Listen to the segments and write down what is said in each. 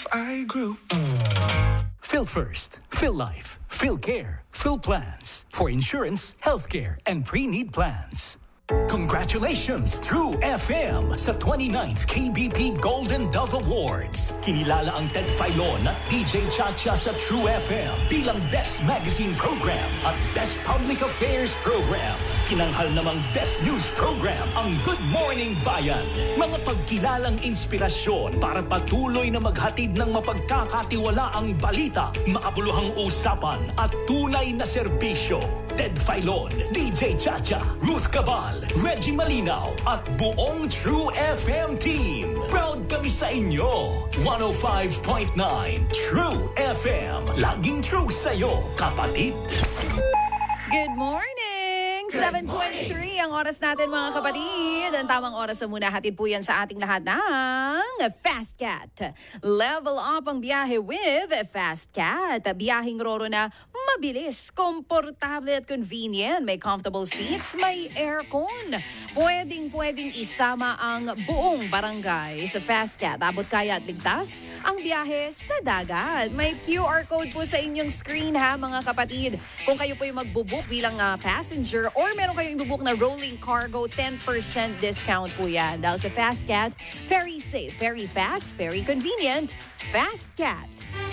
I grew. Phil First, Phil Life, Phil Care, Phil Plans for insurance, healthcare, and pre-need plans. Congratulations, True FM, sa 29th KBP Golden Dove Awards. Kinilala ang Ted Filon at DJ Chacha sa True FM bilang Best Magazine Program at Best Public Affairs Program. Tinanghal namang Best News Program ang Good Morning Bayan. Mga pagkilalang inspirasyon para patuloy na maghatid ng mapagkakatiwalaang balita, makabuluhang usapan at tunay na serbisyo. Ted Filon, DJ Chacha, Ruth Cabal, Reggie Malinaw at buong True FM team. Proud kami sa inyo. 105.9 True FM. Laging true sa'yo, kapatid. Good morning! 7:23 ang oras natin mga kapatid. Ang tamang oras na muna hatid po yan sa ating lahat ng Fast Cat. Level up ang biyahe with Fast Cat. Biyaheng roro na mabilis, komportable at convenient. May comfortable seats, may aircon. Pwedeng isama ang buong barangay sa Fast Cat. Abot kaya at ligtas ang biyahe sa dagat. May QR code po sa inyong screen ha mga kapatid. Kung kayo po yung magbubook bilang passenger or meron kayong ibubook na rolling cargo, 10% discount po yan. Dahil sa Fast Cat, very safe, very fast, very convenient. Fast Cat.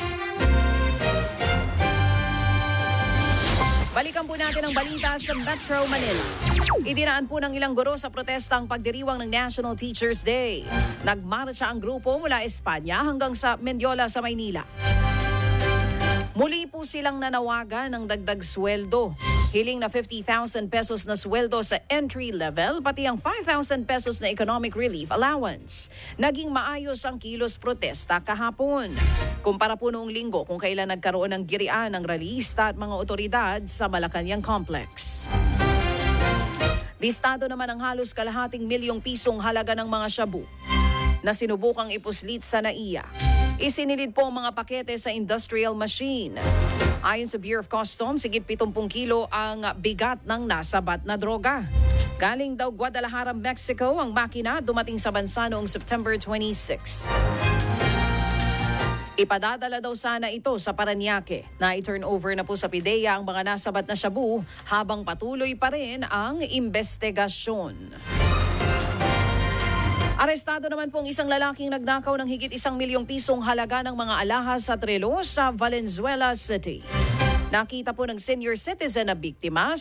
Balikan po natin ang balita sa Metro Manila. Idinaan po ng ilang guro sa protesta ang pagdiriwang ng National Teachers Day. Nagmarcha ang grupo mula Espanya hanggang sa Mendiola sa Maynila. Muli po silang nanawagan ng dagdag sweldo. Hiling na 50,000 pesos na sweldo sa entry level, pati ang 5,000 pesos na economic relief allowance. Naging maayos ang kilos protesta kahapon. Kumpara po noong linggo kung kailan nagkaroon ng girian ng ralista at mga otoridad sa Malacanang Complex. Listado naman ang halos kalahating milyong pisong halaga ng mga shabu na sinubukang ipuslit sa NAIA. Isinilid po ang mga pakete sa industrial machine. Ayon sa Bureau of Customs, higit 70 kilo ang bigat ng nasabat na droga. Galing daw Guadalajara, Mexico, ang makina dumating sa bansa noong September 26. Ipadadala daw sana ito sa Parañaque na i-turn over na po sa PIDEA ang mga nasabat na shabu habang patuloy pa rin ang investigasyon. Arestado naman pong isang lalaking nagnakaw ng higit 1 milyong pisong halaga ng mga alahas at relo sa Valenzuela City. Nakita po ng senior citizen na biktima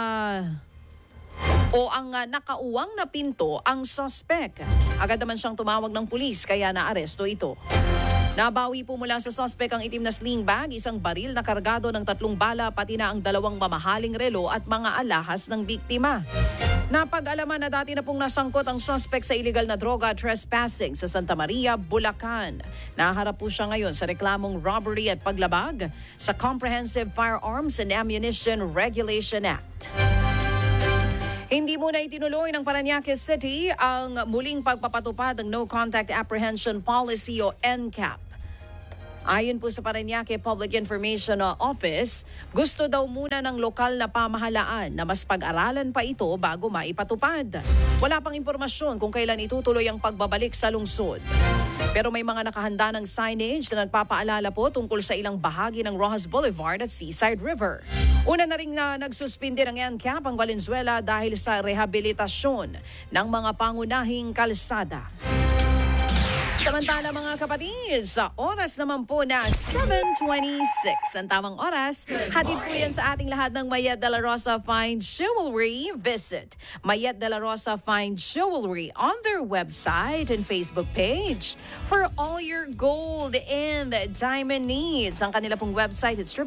ang nakauwang na pinto ang suspect. Agad naman siyang tumawag ng pulis kaya naaresto ito. Nabawi po mula sa suspect ang itim na sling bag, isang baril na kargado ng 3 bala pati na ang 2 mamahaling relo at mga alahas ng biktima. Napag-alaman na dati na pong nasangkot ang suspect sa illegal na droga trespassing sa Santa Maria, Bulacan. Naharap po siya ngayon sa reklamong robbery at paglabag sa Comprehensive Firearms and Ammunition Regulation Act. Hindi muna itinuloy ng Parañaque City ang muling pagpapatupad ng No Contact Apprehension Policy o NCAP. Ayon po sa Parañaque Public Information Office, gusto daw muna ng lokal na pamahalaan na mas pag-aralan pa ito bago maipatupad. Wala pang impormasyon kung kailan itutuloy ang pagbabalik sa lungsod. Pero may mga nakahanda ng signage na nagpapaalala po tungkol sa ilang bahagi ng Rojas Boulevard at Seaside River. Una na rin na nagsuspinde ng NCAP ang Valenzuela dahil sa rehabilitasyon ng mga pangunahing kalsada. Samantala mga kapatid, sa oras naman po na 7:26, ang tamang oras, hatid po yan sa ating lahat ng Mayet de la Rosa Fine Jewelry. Visit Mayet de la Rosa Fine Jewelry on their website and Facebook page for all your gold and diamond needs. Ang kanila pong website, it's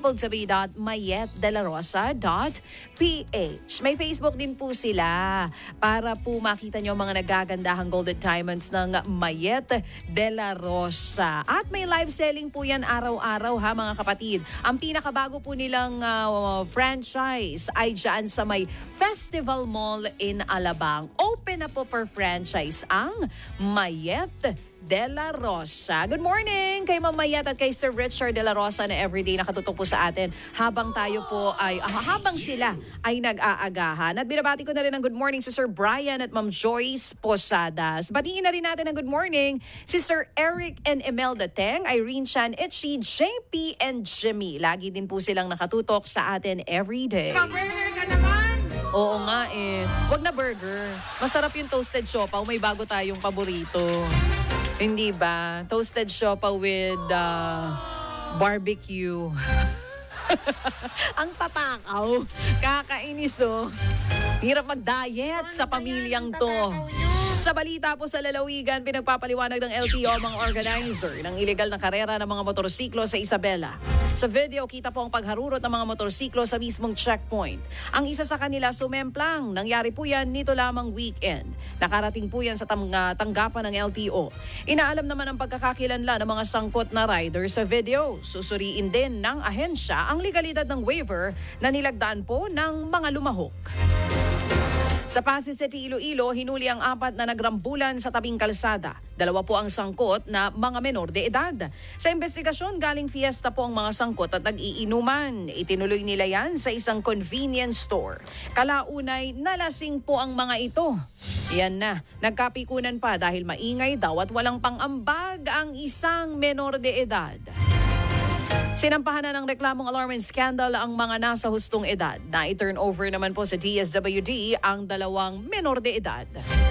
www.mayetdelarosa.ph. May Facebook din po sila para po makita nyo mga nagagandahang gold and diamonds ng Mayet de la Rosa. At may live selling po yan araw-araw ha mga kapatid. Ang pinakabago po nilang franchise ay dyan sa may Festival Mall in Alabang. Open open na po for franchise ang Mayet De La Rosa. Good morning kay Ma'am Mayet at kay Sir Richard De La Rosa na everyday nakatutok po sa atin habang sila ay nag-aagahan. At binabati ko na rin ng good morning si Sir Brian at Ma'am Joyce Posadas. Batiin na rin natin ng good morning si Sir Eric and Imelda Teng, Irene Chan, Itchy, JP, and Jimmy. Lagi din po silang nakatutok sa atin everyday. Burger ka naman! Oo nga eh. Wag na burger. Masarap yung toasted siopaw. May bago tayong paborito. Hindi ba? Toasted siopaw with barbecue. Ang tatakaw. Kakainis oh. Hirap mag-diet sa pamilyang to. Sa balita po sa lalawigan, pinagpapaliwanag ng LTO mga organizer ng illegal na karera ng mga motorsiklo sa Isabela. Sa video, kita po ang pagharurot ng mga motorsiklo sa mismong checkpoint. Ang isa sa kanila sumemplang. Nangyari po yan nito lamang weekend. Nakarating po yan sa tanggapan ng LTO. Inaalam naman ang pagkakakilanlan ng mga sangkot na rider sa video. Susuriin din ng ahensya ang legalidad ng waiver na nilagdaan po ng mga lumahok. Sa Pasig City, Iloilo, hinuli ang 4 na nagrambulan sa tabing kalsada. 2 po ang sangkot na mga menor de edad. Sa investigasyon, galing fiesta po ang mga sangkot at nag-iinuman. Itinuloy nila yan sa isang convenience store. Kalaunay, nalasing po ang mga ito. Yan na, nagkapikunan pa dahil maingay daw at walang pang-ambag ang isang menor de edad. Sinampahan na ng reklamong alarming scandal ang mga nasa hustong edad. Na i-turn over naman po sa DSWD ang 2 menor de edad.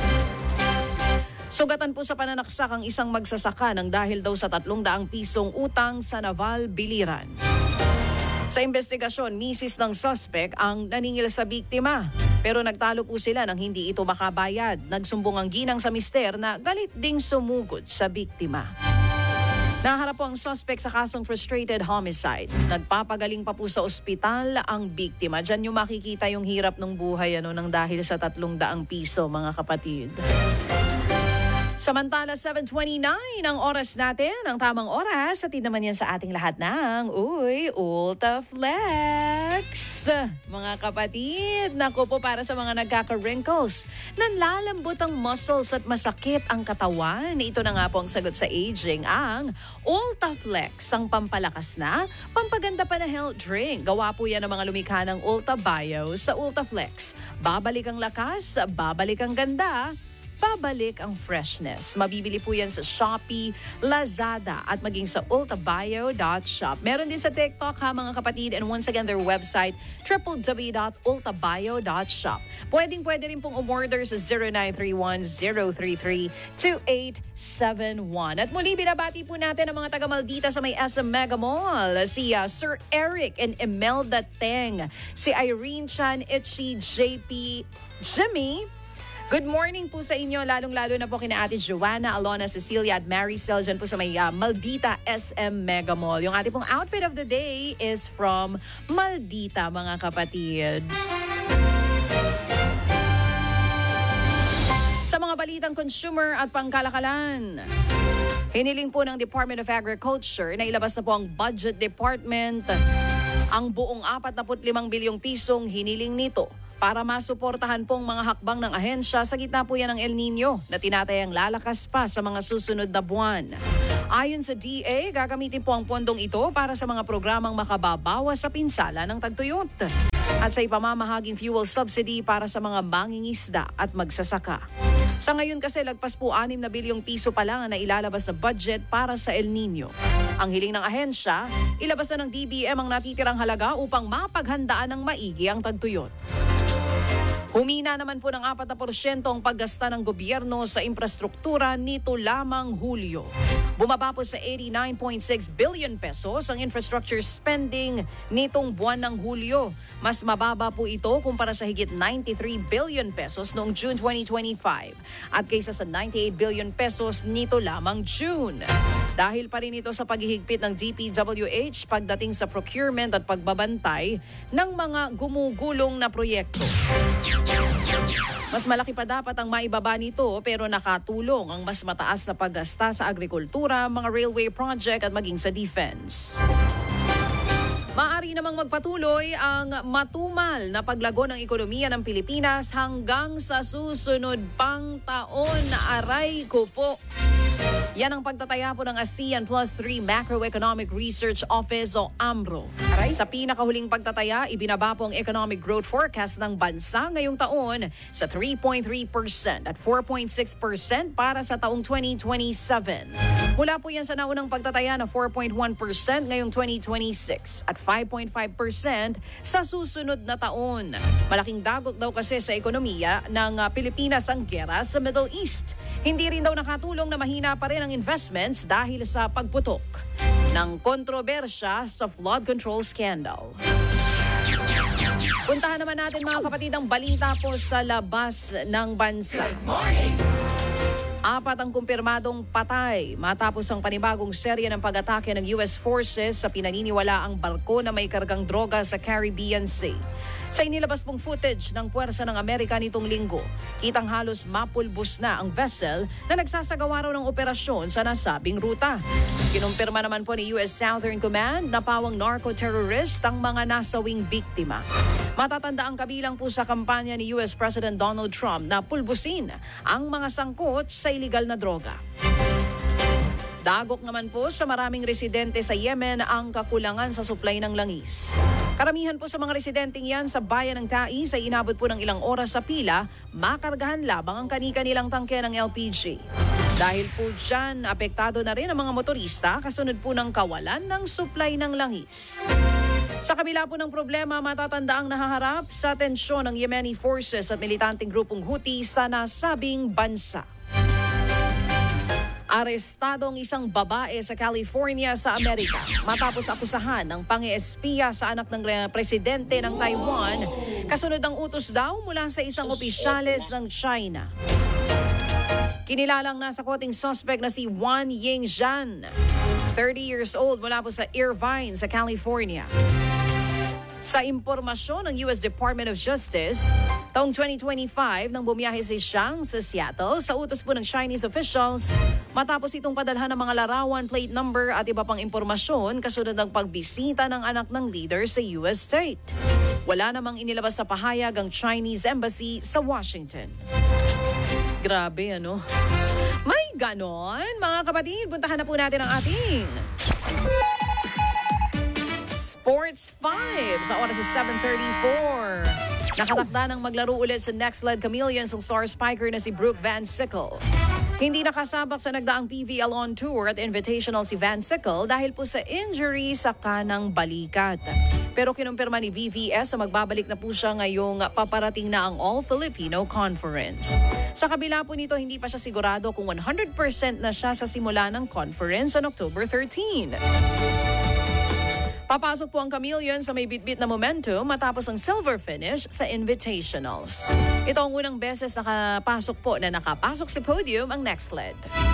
Sugatan po sa pananaksak ang isang magsasaka ng dahil daw sa 300 pisong utang sa Naval Biliran. Sa investigasyon, misis ng suspect ang naningil sa biktima. Pero nagtalo po sila nang hindi ito makabayad. Nagsumbong ang ginang sa mister na galit ding sumugod sa biktima. Naharap po ang suspect sa kasong frustrated homicide. Nagpapagaling pa po sa ospital ang biktima. Diyan yung makikita yung hirap ng buhay nang dahil sa 300 piso, mga kapatid. Samantala, 7:29 ang oras natin. Ang tamang oras, atid naman yan sa ating lahat ng Ulta Flex. Mga kapatid, naku po para sa mga nagkaka-wrinkles, nanlalambot ang muscles at masakit ang katawan. Ito na nga po ang sagot sa aging, ang Ulta Flex, ang pampalakas na, pampaganda pa na health drink. Gawa po yan ng mga lumikha ng Ulta Bio sa Ulta Flex. Babalik ang lakas, babalik ang ganda, babalik ang freshness. Mabibili po yan sa Shopee, Lazada at maging sa ultabio.shop. Meron din sa TikTok ha mga kapatid, and once again their website www.ultabio.shop. Pwede rin pong umorder sa 0931-033-2871. At muli binabati po natin ang mga taga Maldita sa may SM Mega Mall. Si Sir Eric and Imelda Teng, si Irene Chan, Itchy, JP, Jimmy. Good morning po sa inyo, lalong-lalo na po kina Ate Joanna, Alona, Cecilia at Maricel dyan po sa may Maldita SM Mega Mall. Yung ating pong outfit of the day is from Maldita, mga kapatid. Sa mga balitang consumer at pangkalakalan, hiniling po ng Department of Agriculture na ilabas na po ang budget department. Ang buong 45 bilyong pisong hiniling nito para masuportahan pong mga hakbang ng ahensya sa gitna po yan ng El Nino na tinatayang lalakas pa sa mga susunod na buwan. Ayon sa DA, gagamitin po ang pondong ito para sa mga programang makababawas sa pinsala ng tagtuyot at sa ipamamahaging fuel subsidy para sa mga mangingisda at magsasaka. Sa ngayon kasi lagpas po 6 na bilyong piso pa lang na ilalabas na budget para sa El Nino. Ang hiling ng ahensya, ilabas na ng DBM ang natitirang halaga upang mapaghandaan ng maigi ang tagtuyot. Humina naman po ng 4% ang paggasta ng gobyerno sa infrastruktura nito lamang Hulyo. Bumaba po sa 89.6 billion pesos ang infrastructure spending nitong buwan ng Hulyo. Mas mababa po ito kumpara sa higit 93 billion pesos noong June 2025 at kaysa sa 98 billion pesos nito lamang June. Dahil pa rin ito sa paghihigpit ng DPWH pagdating sa procurement at pagbabantay ng mga gumugulong na proyekto. Mas malaki pa dapat ang maibaba nito pero nakatulong ang mas mataas na paggasta sa agrikultura, mga railway project at maging sa defense. Maaari namang magpatuloy ang matumal na paglago ng ekonomiya ng Pilipinas hanggang sa susunod pang taon. Aray ko po. Yan ang pagtataya po ng ASEAN Plus 3 Macroeconomic Research Office o AMRO. Sa pinakahuling pagtataya, ibinaba po ang economic growth forecast ng bansa ngayong taon sa 3.3% at 4.6% para sa taong 2027. Mula po yan sa naunang pagtataya na 4.1% ngayong 2026 at 5.5% sa susunod na taon. Malaking dagok daw kasi sa ekonomiya ng Pilipinas ang gera sa Middle East. Hindi rin daw nakatulong na mahina pa rin ang investments dahil sa pagputok ng kontrobersya sa flood control scandal. Puntahan naman natin mga kapatid ang balita po sa labas ng bansa. Apat ang kumpirmadong patay matapos ang panibagong serye ng pag-atake ng US forces sa pinaniniwalaang barko na may kargang droga sa Caribbean Sea. Sa inilabas pong footage ng puwersa ng Amerika nitong linggo, kitang halos mapulbos na ang vessel na nagsasagawa raw ng operasyon sa nasabing ruta. Kinumpirma naman po ni US Southern Command na pawang narco-terrorist ang mga nasawing biktima. Matatanda ang kabilang po sa kampanya ni US President Donald Trump na pulbusin ang mga sangkot sa iligal na droga. Dagok naman po sa maraming residente sa Yemen ang kakulangan sa supply ng langis. Karamihan po sa mga residenteng yan sa bayan ng Taiz ay inabot po ng ilang oras sa pila, makargahan labang ang kani-kanilang tangke ng LPG. Dahil po dyan, apektado na rin ang mga motorista kasunod po ng kawalan ng supply ng langis. Sa kabila po ng problema, matatanda ang nahaharap sa tensyon ng Yemeni forces at militanteng grupong Houthi sa nasabing bansa. Arestado ang isang babae sa California sa Amerika matapos akusahan ng pang-espiya sa anak ng presidente ng Taiwan kasunod ng utos daw mula sa isang opisyales ng China. Kinilalang nasa koting suspect na si Wan Yingzhan, 30 years old mula po sa Irvine sa California. Sa impormasyon ng US Department of Justice, taong 2025 nang bumiyahe si Zhang sa Seattle sa utos po ng Chinese officials matapos itong padalhan ng mga larawan, plate number at iba pang impormasyon kasunod ng pagbisita ng anak ng leader sa US state. Wala namang inilabas sa pahayag ang Chinese Embassy sa Washington. Grabe ano? May ganon? Mga kapatid, puntahan na po natin ang ating Sports 5 sa oras sa 7:34. Nakatakda ng maglaro ulit sa Next Led Chameleons ang star spiker na si Brooke Van Sickle. Hindi nakasabak sa nagdaang PVL on tour at invitational si Van Sickle dahil po sa injury sa kanang balikat. Pero kinumpirma ni BVS na magbabalik na po siya ngayong paparating na ang All-Filipino Conference. Sa kabila po nito, hindi pa siya sigurado kung 100% na siya sa simula ng conference on October 13. Papasok po ang Chameleon sa may bitbit na momentum matapos ang silver finish sa Invitationals. Ito ang unang beses nakapasok sa podium ang Next Led.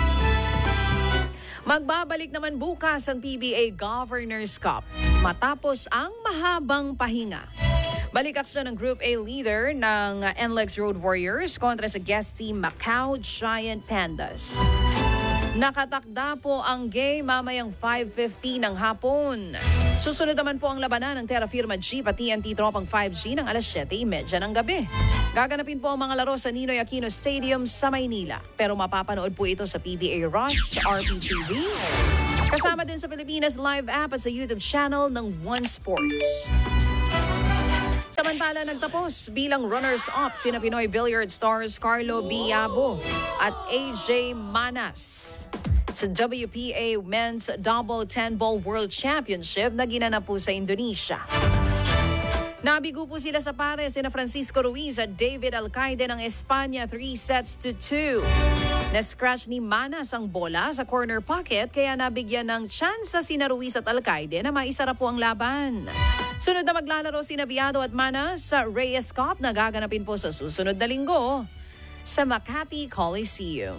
Magbabalik naman bukas ang PBA Governors Cup matapos ang mahabang pahinga. Balik aksyon ng Group A leader ng NLEX Road Warriors kontra sa guest team Macau Giant Pandas. Nakatakda po ang game mamayang 5:50 ng hapon. Susunod naman po ang labanan ng Terra Firma Jeep at TNT Tropang 5G ng alas 7:30 ng gabi. Gaganapin po ang mga laro sa Ninoy Aquino Stadium sa Maynila. Pero mapapanood po ito sa PBA Rush, RPTV. Kasama din sa Pilipinas Live app at sa YouTube channel ng One Sports. Samantala, nagtapos bilang runners-up sina Pinoy Billiard stars Carlo Biabo at AJ Manas sa WPA Men's Double 10-Ball World Championship na ginanap po sa Indonesia. Nabigo po sila sa pares sina Francisco Ruiz at David Alcaide ng Espanya 3-2. Na-scratch ni Manas ang bola sa corner pocket kaya nabigyan ng tsansa sina Ruiz at Alcaide na maisara po ang laban. Sunod na maglalaro sina Biado at Manas sa Reyes Cup na gaganapin po sa susunod na linggo sa Makati Coliseum.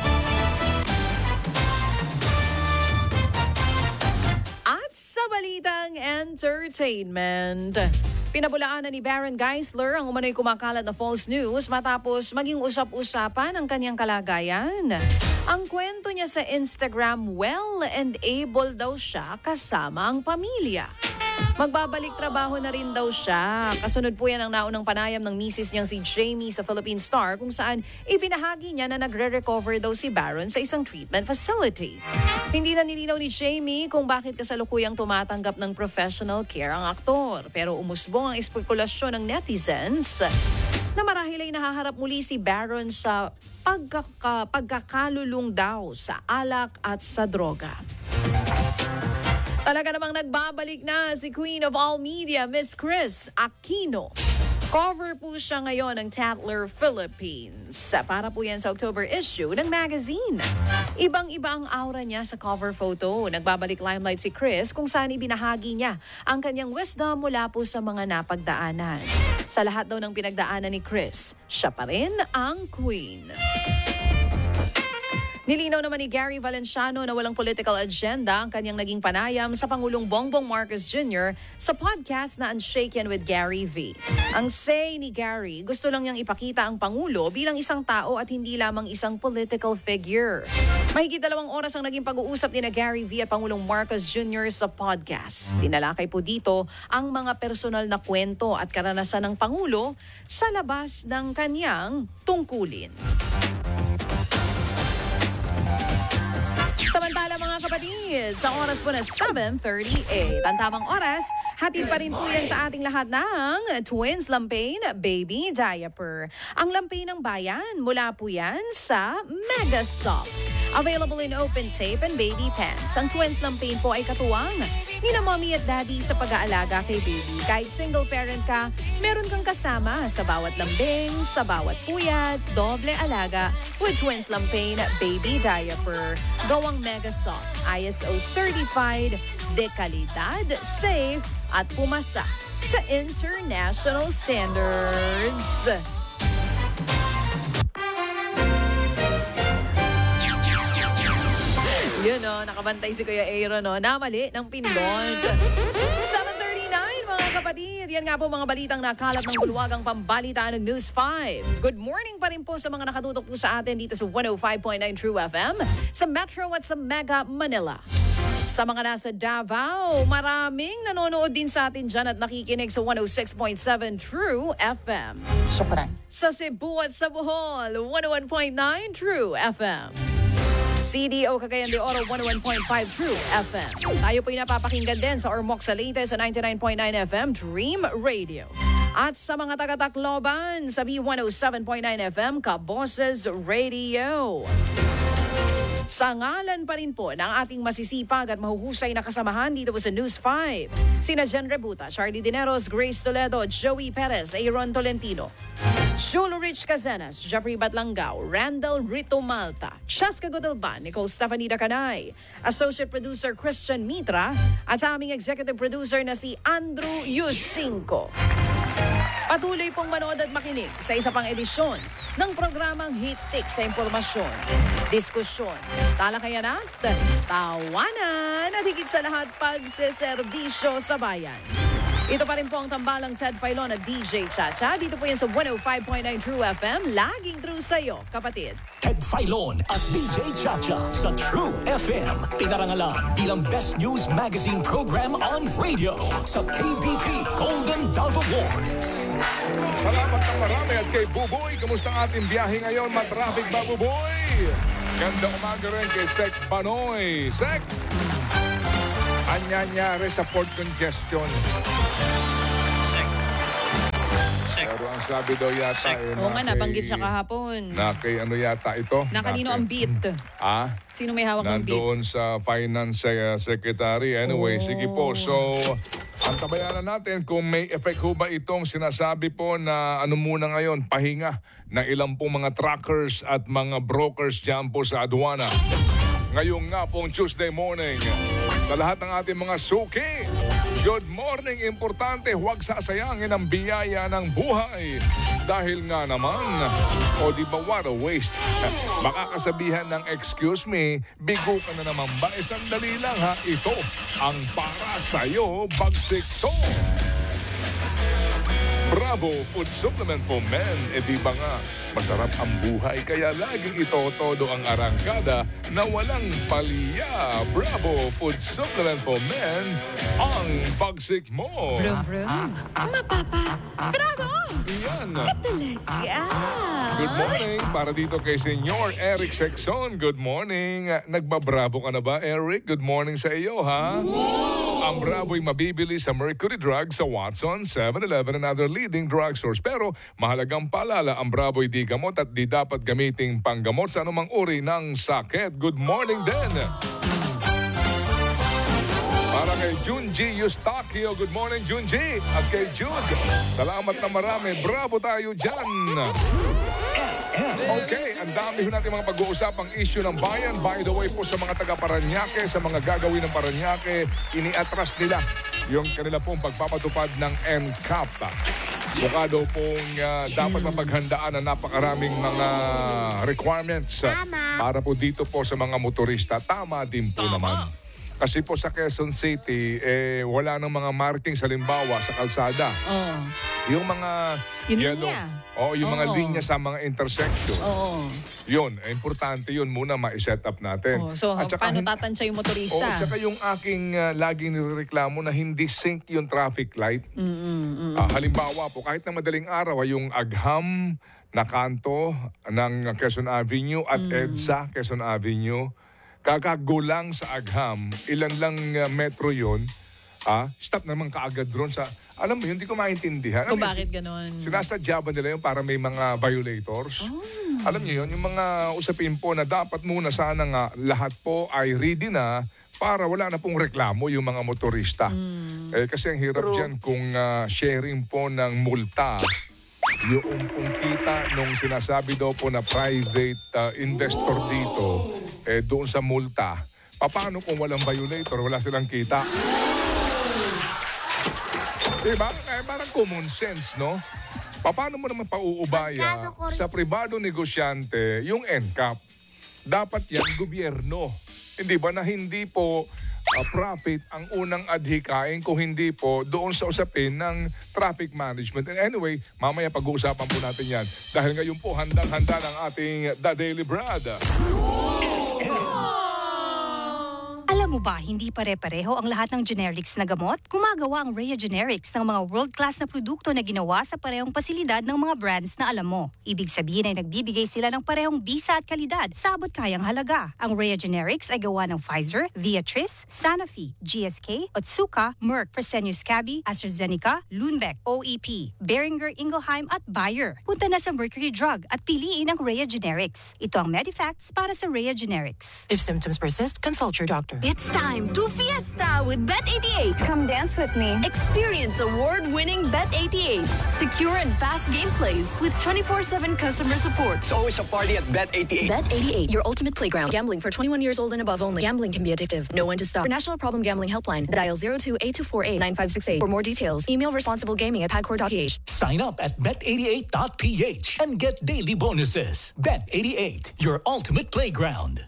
At sa balitang entertainment, pinabulaanan ni Baron Geisler ang umano'y kumakalat na false news matapos maging usap-usapan ang kanyang kalagayan. Ang kwento niya sa Instagram, well and able daw siya kasama ang pamilya. Magbabalik trabaho na rin daw siya. Kasunod po yan ang naunang panayam ng misis niyang si Jamie sa Philippine Star kung saan ibinahagi niya na nagre-recover daw si Baron sa isang treatment facility. Hindi na nilinaw ni Jamie kung bakit kasalukuyang tumatanggap ng professional care ang aktor. Pero umusbong ang espekulasyon ng netizens na marahil ay nahaharap muli si Baron sa pagkakalulong daw sa alak at sa droga. Talaga namang nagbabalik na si Queen of All Media, Miss Kris Aquino. Cover po siya ngayon ng Tatler Philippines. Para po yan sa October issue ng magazine. Ibang-iba ang aura niya sa cover photo. Nagbabalik limelight si Kris kung saan ibinahagi niya ang kanyang wisdom mula po sa mga napagdaanan. Sa lahat daw ng pinagdaanan ni Kris, siya pa rin ang Queen. Nilinaw naman ni Gary Valenciano na walang political agenda ang kanyang naging panayam sa Pangulong Bongbong Marcos Jr. sa podcast na Unshaken with Gary V. Ang say ni Gary, gusto lang niyang ipakita ang Pangulo bilang isang tao at hindi lamang isang political figure. Mahigit 2 oras ang naging pag-uusap ni na Gary V at Pangulong Marcos Jr. sa podcast. Tinalakay po dito ang mga personal na kwento at karanasan ng Pangulo sa labas ng kanyang tungkulin. Samantala mga kapatid, sa oras po na 7:38, ang tamang oras, hatid pa rin po yan sa ating lahat ng Twins Lampain Baby Diaper. Ang lampain ng bayan, mula po yan sa Megasoft. Available in open tape and baby pants. Ang Twins Lampain po ay katuwang ni na mommy at daddy sa pag-aalaga kay baby. Kahit single parent ka, meron kang kasama sa bawat lambing, sa bawat puyat, doble alaga with Twins Lampain Baby Diaper. Gawang Megasoft, ISO certified, de kalidad, safe, at pumasa sa international standards. Yun o, nakabantay si Kuya Aaron o, namali ng pindot. 7:39 mga kapatid. Yan nga po mga balitang nakalat ng bulwagang pambalitaan ng News 5. Good morning pa rin po sa mga nakatutok po sa atin dito sa 105.9 True FM, sa Metro at sa Mega Manila. Sa mga nasa Davao, maraming nanonood din sa atin dyan at nakikinig sa 106.7 True FM. Syukran. Sa Cebu at sa Bohol, 101.9 True FM. CDO Cagayan de Oro, 101.5 True FM. Tayo po'y napapakinggan din sa Ormoc Salite sa 99.9 FM Dream Radio. At sa mga taga-Tacloban, sa B107.9 FM Kaboses Radio. Sa ngalan pa rin po ng ating masisipag at mahuhusay na kasamahan dito po sa News 5, sina Jen Rebuta, Charlie Dineros, Grace Toledo, Joey Perez, Aaron Tolentino, Shulo Rich Cazenas, Jeffrey Batlangao, Randall Rito Malta, Chaska Godelban, Nicole Stephanie Dacanay, Associate Producer Christian Mitra, at sa aming Executive Producer na si Andrew Yusinko. Patuloy pong manood at makinig sa isa pang edisyon ng programang Hitik sa Impormasyon, Diskusyon, Talakayan at Tawanan at higit sa lahat pagseserbisyo sa bayan. Ito pa rin po ang tambalang Ted Filon at DJ Chacha. Dito po yan sa 105.9 True FM. Laging true sa'yo, kapatid. Ted Filon at DJ Chacha sa True FM. Pinarangalan bilang Best News Magazine Program on Radio sa KBP Golden Dove Awards. Salamat ng marami at kay Buboy. Kamusta ang ating biyahe ngayon? Matraffic ba, Buboy? Ganda umaga rin kay Sek Panoy. Sek! Anyanyari sa port congestion. Pero ang sabi daw yata Oo nga, nabanggit siya kahapon. Na kay ano yata ito? Na kanino ang beat? Sino may hawak ng beat? Nandoon sa Finance Secretary. Anyway, sige po. So, ang tabayanan natin kung may effect ho ba itong sinasabi po na ano muna ngayon, pahinga ng ilang pong mga trackers at mga brokers dyan po sa aduana. Ngayong nga pong Tuesday morning, sa lahat ng ating mga suki, good morning, importante, huwag sasayangin ang biyaya ng buhay. Dahil nga naman, o di ba what a waste. Baka kasabihan ng excuse me, bigo ka na naman ba? Sandali lang ha, ito ang para sa'yo, bagsik to. Bravo Food Supplement for Men. E di ba nga, masarap ang buhay kaya laging itotodo ang arangkada na walang palya. Bravo Food Supplement for Men, ang pagsik mo. Vroom, vroom. Mapapa. Bravo! Yan. Talaga. Good morning. Para dito kay Senyor Eric Sexon. Good morning. Nagbabravo ka na ba, Eric? Good morning sa iyo, ha? Ang Bravo'y mabibili sa Mercury Drug sa Watson, 7-Eleven and other leading drugstores. Pero mahalagang paalala, ang Bravo'y di gamot at di dapat gamiting panggamot sa anumang uri ng sakit. Good morning din. Para kay Junji Eustaquio. Good morning, Junji. At kay Jude. Salamat na marami. Bravo tayo dyan. Okay, ang dami natin mga pag-uusapang issue ng bayan. By the way po sa mga taga-Paranaque, sa mga gagawin ng Paranaque, iniatras nila yung kanila pong pagpapatupad ng NCAP. Mukha daw pong dapat mapaghandaan ang napakaraming mga requirements para po dito po sa mga motorista. Tama din po naman. Kasi po sa Quezon City, wala nang mga marking sa limbawa sa kalsada. Oh. Yung mga yellow. Yung mga linya sa mga intersection. Yun, importante yun muna ma-set up natin. So, paano tatansya yung motorista? Tsaka yung aking laging nireklamo na hindi sync yung traffic light. Halimbawa po, kahit na madaling araw, yung agham na kanto ng Quezon Avenue at EDSA Quezon Avenue, kakagulang sa agham, ilan lang metro yun, stop naman kaagad doon sa, alam mo yun, hindi ko maintindihan. Kung bakit ganon? Sinasadya ba nila yun para may mga violators? Alam niyo yun, yung mga usapin po na dapat muna sana nga lahat po ay ready na para wala na pong reklamo yung mga motorista. Kasi ang hirap dyan kung sharing po ng multa, yung pong kita nung sinasabi daw po na private investor dito, doon sa multa, paano kung walang violator, wala silang kita? Diba? Parang common sense, no? Paano mo naman pauubaya sa pribado negosyante yung NCAP? Dapat yan gobyerno. Hindi ba na hindi po profit ang unang adhikain kung hindi po doon sa usapin ng traffic management. And anyway, mamaya pag-uusapan po natin yan. Dahil ngayon po handang-handa ng ating The Daily Brad. Alam mo ba, hindi pare-pareho ang lahat ng generics na gamot? Gumagawa ang Rhea Generics ng mga world-class na produkto na ginawa sa parehong pasilidad ng mga brands na alam mo. Ibig sabihin ay nagbibigay sila ng parehong bisa at kalidad sa abot kayang halaga. Ang Rhea Generics ay gawa ng Pfizer, Viatris, Sanofi, GSK, Otsuka, Merck, Fresenius Kabi, AstraZeneca, Lundbeck, OEP, Boehringer Ingelheim at Bayer. Punta na sa Mercury Drug at piliin ang Rhea Generics. Ito ang Medifacts para sa Rhea Generics. If symptoms persist, consult your doctor. It's time to fiesta with Bet88. Come dance with me. Experience award-winning Bet88. Secure and fast gameplays with 24/7 customer support. It's always a party at Bet88. Bet88, your ultimate playground. Gambling for 21 years old and above only. Gambling can be addictive. Know when to stop. For National Problem Gambling Helpline, dial 02-8248-9568. For more details, email responsiblegaming@pagcor.ph. Sign up at bet88.ph and get daily bonuses. Bet88, your ultimate playground.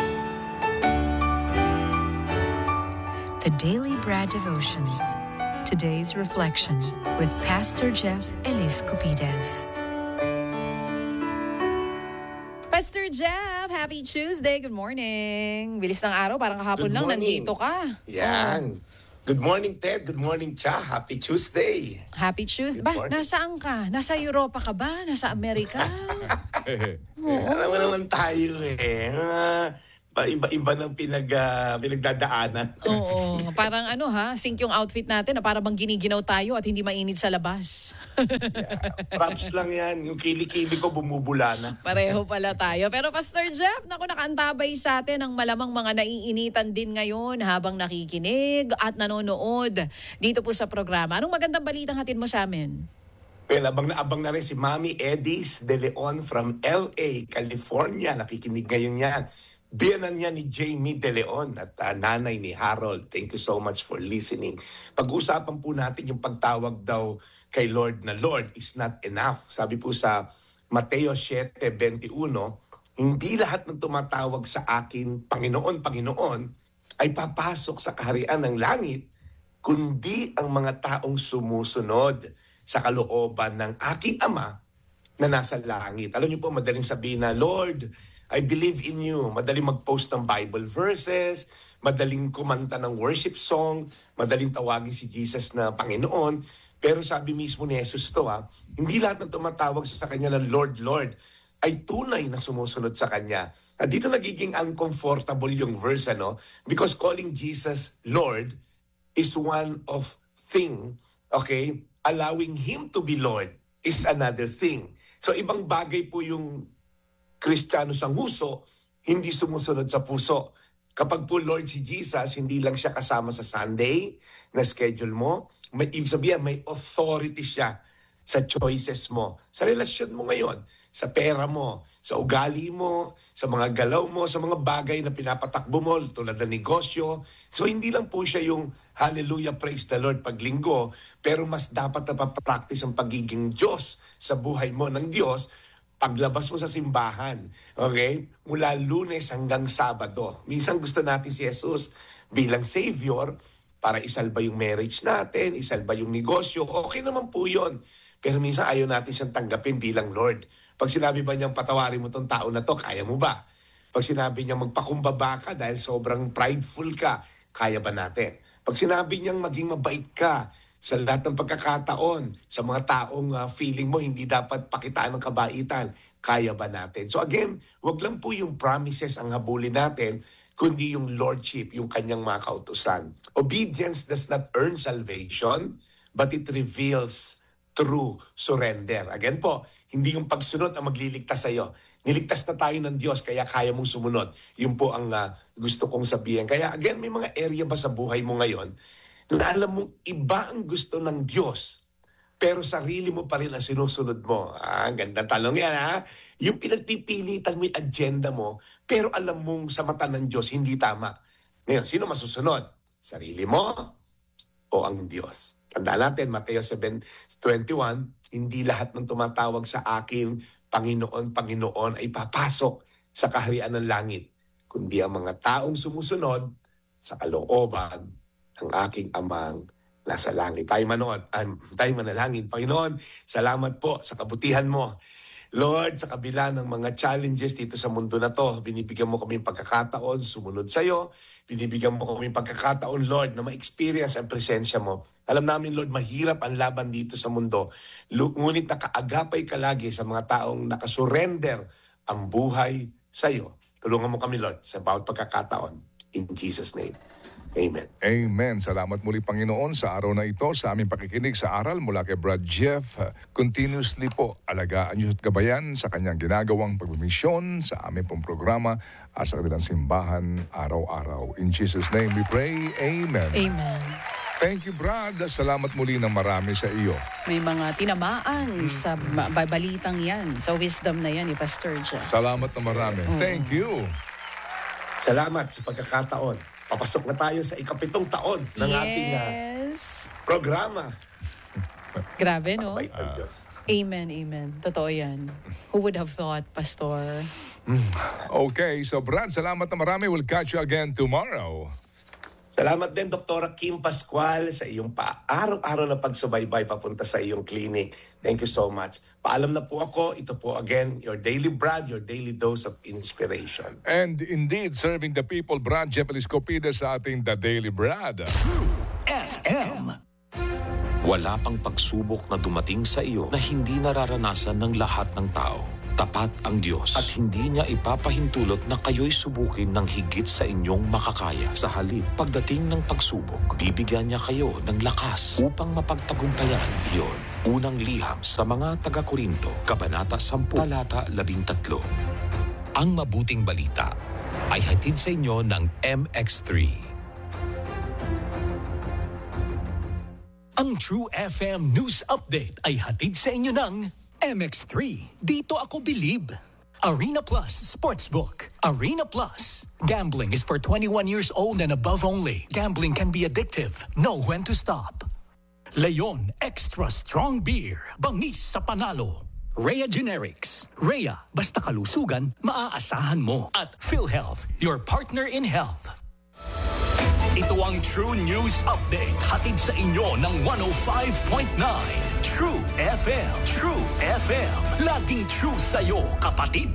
The Daily Brad Devotions. Today's reflection with Pastor Jeff Elis Cupides. Pastor Jeff, happy Tuesday. Good morning. Bilis ng araw, parang kahapon lang nandito ka. Yan. Good morning, Ted. Good morning, Cha. Happy Tuesday. Happy Tuesday. Ba, nasaan ka? Nasa Europa ka ba? Nasa Amerika? Alam mo naman tayo iba-iba ng pinagdadaanan. Oo. Parang sync yung outfit natin na parang bang giniginaw tayo at hindi mainit sa labas. Props lang yan. Yung kili-kili ko bumubula na. Pareho pala tayo. Pero Pastor Jeff, nakaantabay sa atin ang malamang mga naiinitan din ngayon habang nakikinig at nanonood dito po sa programa. Anong magandang balitang hatid mo sa amin? Well, abang na rin si Mami Edis De Leon from LA, California. Nakikinig ngayon yan. Biyanan niya ni Jamie De Leon at nanay ni Harold. Thank you so much for listening. Pag-usapan po natin yung pagtawag daw kay Lord na Lord is not enough. Sabi po sa Mateo 7:21, hindi lahat ng tumatawag sa akin, Panginoon, Panginoon, ay papasok sa kaharian ng langit, kundi ang mga taong sumusunod sa kalooban ng aking Ama na nasa langit. Alam niyo po, madaling sabihin na, Lord, I believe in you. Madaling mag-post ng Bible verses, madaling kumanta ng worship song, madaling tawagin si Jesus na Panginoon. Pero sabi mismo ni Jesus to, hindi lahat ng tumatawag sa Kanya ng Lord, Lord, ay tunay na sumusunod sa Kanya. At dito nagiging uncomfortable yung verse, because calling Jesus Lord is one of thing, okay? Allowing Him to be Lord is another thing. So ibang bagay po yung Kristiyano sa nguso, hindi sumusunod sa puso. Kapag po Lord si Jesus, hindi lang siya kasama sa Sunday na schedule mo, ibig sabihin may authority siya sa choices mo, sa relasyon mo ngayon, sa pera mo, sa ugali mo, sa mga galaw mo, sa mga bagay na pinapatakbo mo tulad ng negosyo. So hindi lang po siya yung hallelujah, praise the Lord paglinggo, pero mas dapat na pa-practice ang pagiging Diyos sa buhay mo ng Diyos paglabas mo sa simbahan. Okay? Mula Lunes hanggang Sabado. Minsan gusto natin si Jesus bilang Savior para isalba yung marriage natin, isalba yung negosyo. Okay naman po yun. Pero minsan ayaw natin siyang tanggapin bilang Lord. Pag sinabi ba niyang patawarin mo tong tao na to, kaya mo ba? Pag sinabi niyang magpakumbaba ka dahil sobrang prideful ka, kaya ba natin? Pag sinabi niyang maging mabait ka sa lahat ng pagkakataon, sa mga taong feeling mo hindi dapat pakitaan ng kabaitan, kaya ba natin? So again, wag lang po yung promises ang habulin natin, kundi yung lordship, yung kanyang mga kautusan. Obedience does not earn salvation, but it reveals true surrender. Again po, hindi yung pagsunod ang magliligtas sa iyo. Niligtas na tayo ng Diyos, kaya kaya mong sumunod. Yun po ang gusto kong sabihin. Kaya again, may mga area ba sa buhay mo ngayon na alam mong iba ang gusto ng Diyos, pero sarili mo pa rin ang sinusunod mo. Ganda tanong yan, Yung pinagpipilitan mo yung agenda mo, pero alam mong sa mata ng Diyos, hindi tama. Ngayon, sino masusunod? Sarili mo o ang Diyos? Tandaan natin, Mateo 7:21, hindi lahat ng tumatawag sa akin, Panginoon, Panginoon, ay papasok sa kaharian ng langit, kundi ang mga taong sumusunod sa kalooban ng aking Amang nasa langit. Tayo manalangin. Panginoon, salamat po sa kabutihan mo. Lord, sa kabila ng mga challenges dito sa mundo na to, binibigyan mo kami pagkakataon, sumunod sa iyo. Binibigyan mo kami pagkakataon, Lord, na ma-experience ang presensya mo. Alam namin, Lord, mahirap ang laban dito sa mundo. Ngunit nakaagapay ka lagi sa mga taong nakasurrender ang buhay sa iyo. Tulungan mo kami, Lord, sa bawat pagkakataon. In Jesus' name. Amen. Amen. Salamat muli, Panginoon, sa araw na ito, sa aming pakikinig sa aral mula kay Brad Jeff. Continuously po, alagaan niyo at gabayan sa kanyang ginagawang pagmimisyon sa aming pong programa at sa kanilang simbahan araw-araw. In Jesus' name we pray. Amen. Amen. Thank you, Brad. Salamat muli ng marami sa iyo. May mga tinamaan sa balitang yan, sa wisdom na yan ni Pastor Jeff. Salamat na marami. Thank you. Salamat sa pagkakataon. Papasok na tayo sa 7th taon ng ating programa. Grabe, no? Mabait ng Diyos. Amen, amen. Totoo yan. Who would have thought, Pastor? Okay, so Brad, salamat na marami. We'll catch you again tomorrow. Salamat din, Dr. Kim Pascual, sa iyong araw-araw na pagsubaybay papunta sa iyong clinic. Thank you so much. Paalam na po ako. Ito po again, your daily Brad, your daily dose of inspiration. And indeed, serving the people, Brad Jeff Eliscopides sa ating The Daily Brad. True FM. Wala pang pagsubok na dumating sa iyo na hindi nararanasan ng lahat ng tao. Tapat ang Diyos at hindi niya ipapahintulot na kayo'y subukin ng higit sa inyong makakaya. Sa halip, pagdating ng pagsubok, bibigyan niya kayo ng lakas upang mapagtagumpayan iyon. Unang liham sa mga taga-Korinto, Kabanata 10, Talata 13. Ang mabuting balita ay hatid sa inyo ng MX3. Ang True FM News Update ay hatid sa inyo ng MX3. Dito ako believe. Arena Plus Sportsbook. Arena Plus. Gambling is for 21 years old and above only. Gambling can be addictive. Know when to stop. Leon Extra Strong Beer. Bangis sa panalo. Rhea Generics. Rhea, basta kalusugan, maaasahan mo. At PhilHealth, your partner in health. Ito ang True News Update, hatid sa inyo ng 105.9 True FM. True FM, laging true sa'yo, kapatid.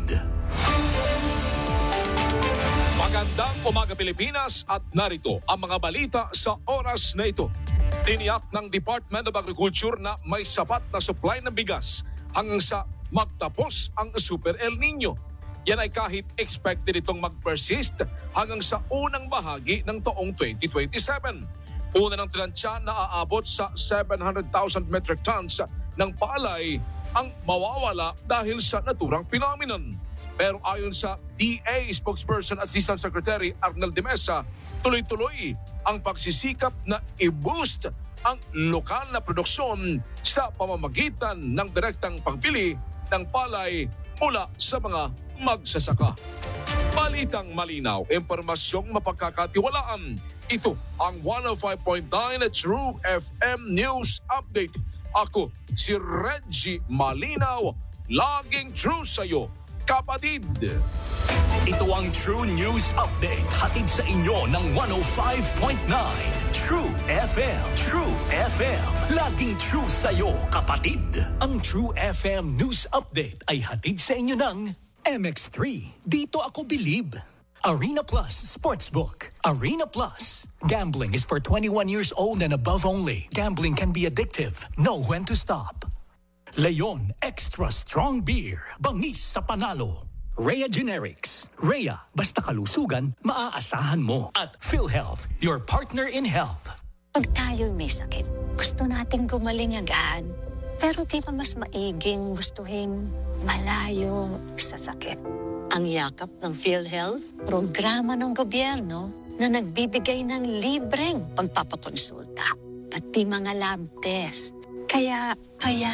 Magandang umaga Pilipinas at narito ang mga balita sa oras na ito. Tiniyak ng Department of Agriculture na may sapat na supply ng bigas hanggang sa magtapos ang Super El Nino. Yan ay kahit expected itong mag-persist hanggang sa unang bahagi ng taong 2027. Una ng tilansya na aabot sa 700,000 metric tons ng palay ang mawawala dahil sa naturang phenomenon. Pero ayon sa DA spokesperson at Assistant Secretary Arnel de Mesa, tuloy-tuloy ang pagsisikap na i-boost ang lokal na produksyon sa pamamagitan ng direktang pagbili ng palay mula sa mga magsasaka. Balitang malinaw, impormasyong mapagkakatiwalaan. Ito ang 105.9 True FM News Update. Ako si Reggie Malinaw, laging true sa'yo, kapatid. Ito ang True News Update, hatid sa inyo ng 105.9 True FM. True FM, laging true sa'yo, kapatid. Ang True FM News Update ay hatid sa inyo ng MX3. Dito ako believe. Arena Plus Sportsbook. Arena Plus. Gambling is for 21 years old and above only. Gambling can be addictive. Know when to stop. Leon Extra Strong Beer. Bangis sa panalo. Rhea Generics. Rhea, basta kalusugan, maaasahan mo. At PhilHealth, your partner in health. Pag tayo'y may sakit, gusto nating gumaling agad. Pero di ba mas maiging gustuhin malayo sa sakit? Ang yakap ng PhilHealth, programa ng gobyerno na nagbibigay ng libreng pagpapakonsulta, pati mga lab test. Kaya